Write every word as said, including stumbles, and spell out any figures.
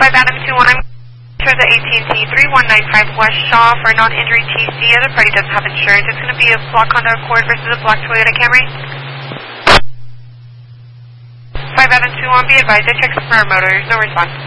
five Adam two one, I'm sure the A T and T three one nine five West Shaw for non-injury T C. Other party doesn't have insurance. It's going to be a black Honda Accord versus a black Toyota Camry. five Adam two one, be advised, I checked for motors, no response.